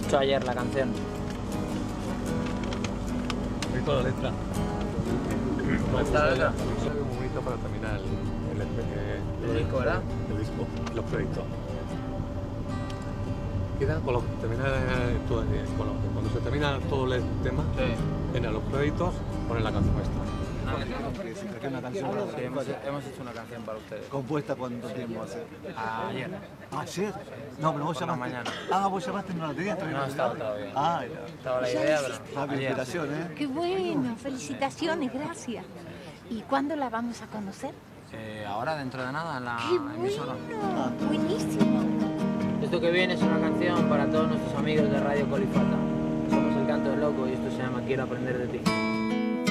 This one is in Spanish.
escuchado ayer la canción. Bonito la letra. ¿Cómo está la letra? Es muy bonito para terminar El disco, ¿verdad? El disco, los créditos. Queda con lo que termina todo, cuando se termina todo el tema, Sí. en los créditos ponen la canción esta. Una canción para Sí, hemos hecho una canción para ustedes. compuesta cuánto tiempo hace. Ayer. ¿Ayer? No, pero vos Por la llamaste. mañana. Ah, vos llamaste y no la tenías todavía. No estaba todavía. Ah, ya. Estaba la idea, pero Rápida ayer. inspiración, ¿eh? Qué bueno, felicitaciones, gracias. ¿Y cuándo la vamos a conocer? Ahora, dentro de nada, en la ¡Qué emisora. bueno! Buenísimo. Esto que viene es una canción para todos nuestros amigos de Radio Colifata. Somos El Canto del Loco y esto se llama Quiero aprender de ti.